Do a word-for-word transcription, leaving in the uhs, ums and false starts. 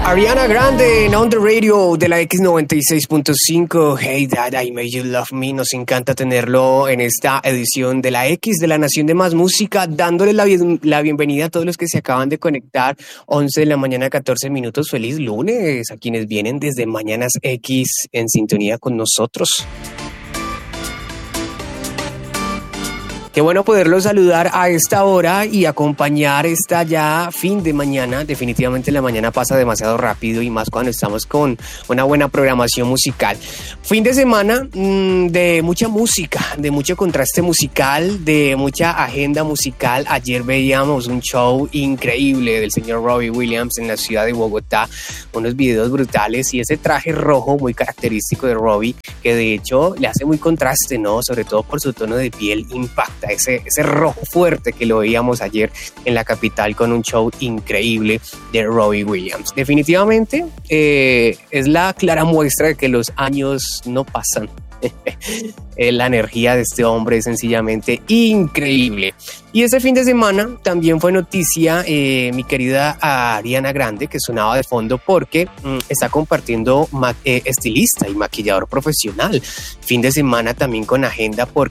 Ariana Grande en On The Radio de la X noventa y seis punto cinco. Hey Dad, I Made You Love Me. Nos encanta tenerlo en esta edición de la X de la Nación de Más Música, dándole la, bien, la bienvenida a todos los que se acaban de conectar. once de la mañana, catorce minutos. Feliz lunes a quienes vienen desde Mañanas X en sintonía con nosotros. Qué bueno poderlos saludar a esta hora y acompañar esta ya fin de mañana. Definitivamente la mañana pasa demasiado rápido y más cuando estamos con una buena programación musical. Fin de semana mmm, de mucha música, de mucho contraste musical, de mucha agenda musical. Ayer veíamos un show increíble del señor Robbie Williams en la ciudad de Bogotá. Unos videos brutales y ese traje rojo muy característico de Robbie, que de hecho le hace muy contraste, ¿no? Sobre todo por su tono de piel, impacta. Ese, ese rojo fuerte que lo veíamos ayer en la capital con un show increíble de Robbie Williams. Definitivamente eh, es la clara muestra de que los años no pasan. La energía de este hombre es sencillamente increíble. Y este fin de semana también fue noticia eh, mi querida Ariana Grande, que sonaba de fondo porque mm, está compartiendo ma- eh, estilista y maquillador profesional. Fin de semana también con agenda porque